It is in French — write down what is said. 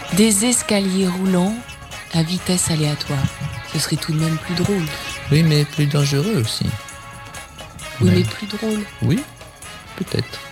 Des escaliers roulants à vitesse aléatoire. Ce serait tout de même plus drôle. Oui, mais plus dangereux aussi. Oui, mais plus drôle. Oui, peut-être.